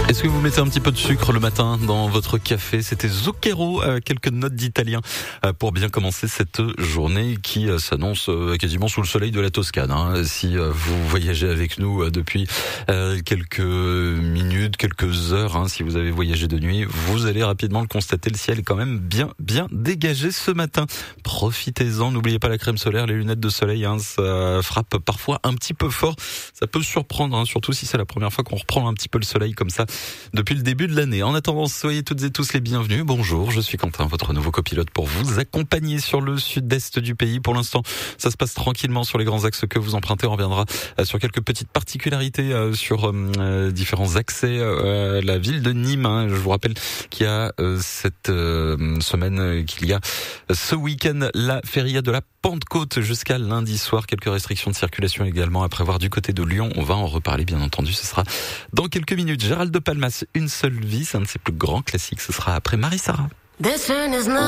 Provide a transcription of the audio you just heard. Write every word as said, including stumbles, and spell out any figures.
Est-ce que vous mettez un petit peu de sucre le matin dans votre café? C'était Zucchero, euh, quelques notes d'italien euh, pour bien commencer cette journée qui euh, s'annonce euh, quasiment sous le soleil de la Toscane. Hein. Si euh, vous voyagez avec nous euh, depuis euh, quelques minutes, quelques heures, hein, si vous avez voyagé de nuit, vous allez rapidement le constater, le ciel est quand même bien bien dégagé ce matin. Profitez-en, n'oubliez pas la crème solaire, les lunettes de soleil, hein, ça frappe parfois un petit peu fort, ça peut surprendre, hein, surtout si c'est la première fois qu'on reprend un petit peu le soleil comme ça depuis le début de l'année. En attendant, soyez toutes et tous les bienvenus. Bonjour, je suis Quentin, votre nouveau copilote pour vous accompagner sur le sud-est du pays. Pour l'instant, ça se passe tranquillement sur les grands axes que vous empruntez. On reviendra sur quelques petites particularités sur euh, différents accès à la ville de Nîmes. Hein. Je vous rappelle qu'il y a euh, cette euh, semaine, qu'il y a ce week-end la feria de la Pentecôte jusqu'à lundi soir. Quelques restrictions de circulation également à prévoir du côté de Lyon. On va en reparler bien entendu. Ce sera dans quelques minutes. Gérald de Palmas, Une seule vie, c'est un de ses plus grands classiques. Ce sera après Marie Sarah.